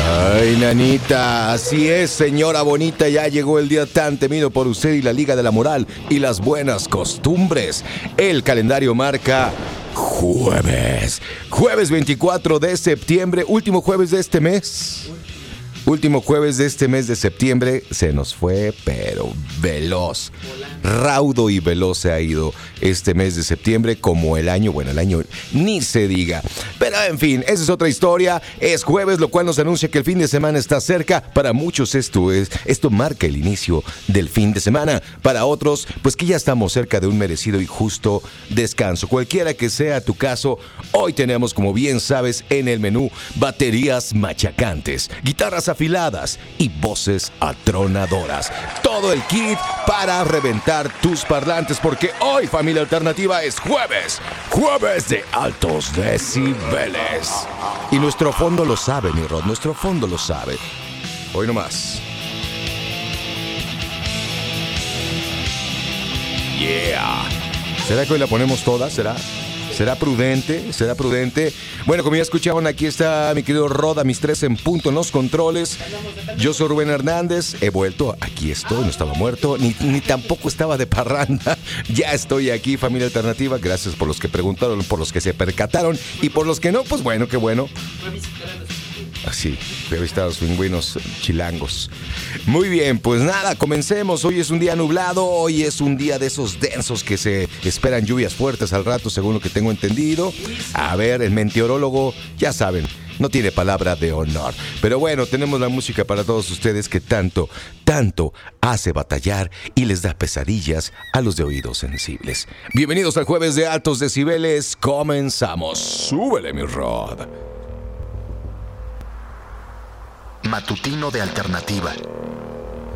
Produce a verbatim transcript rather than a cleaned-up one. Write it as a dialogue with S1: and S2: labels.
S1: Ay, nanita, así es, señora bonita, ya llegó el día tan temido por usted y la Liga de la Moral y las buenas costumbres. El calendario marca jueves, jueves veinticuatro de septiembre, último jueves de este mes. Último jueves de este mes de septiembre. Se nos fue, pero veloz. Raudo y veloz se ha ido este mes de septiembre, como el año, bueno, el año ni se diga. Pero en fin, esa es otra historia. Es jueves, lo cual nos anuncia que el fin de semana está cerca. Para muchos esto es, esto marca el inicio del fin de semana. Para otros, pues que ya estamos cerca de un merecido y justo descanso. Cualquiera que sea tu caso, hoy tenemos, como bien sabes, en el menú baterías machacantes, guitarras afiladas y voces atronadoras. Todo el kit para reventar tus parlantes, porque hoy, familia alternativa, es jueves, jueves de altos decibeles. Y nuestro fondo lo sabe, mi Rod, nuestro fondo lo sabe. Hoy nomás. Yeah. ¿Será que hoy la ponemos toda? ¿Será? ¿Será prudente? ¿Será prudente? Bueno, como ya escucharon, aquí está mi querido Rod, a mis tres en punto en los controles. Yo soy Rubén Hernández, he vuelto, aquí estoy, no estaba muerto, ni, ni tampoco estaba de parranda. Ya estoy aquí, familia alternativa. Gracias por los que preguntaron, por los que se percataron y por los que no, pues bueno, qué bueno. Así, fui a visitar a los pingüinos chilangos. Muy bien, pues nada, comencemos. Hoy es un día nublado, hoy es un día de esos densos que se esperan lluvias fuertes al rato, según lo que tengo entendido. A ver, el meteorólogo, ya saben, no tiene palabra de honor. Pero bueno, tenemos la música para todos ustedes que tanto, tanto hace batallar y les da pesadillas a los de oídos sensibles. Bienvenidos al jueves de altos decibeles, comenzamos. Súbele, mi Rod.
S2: Matutino de Alternativa.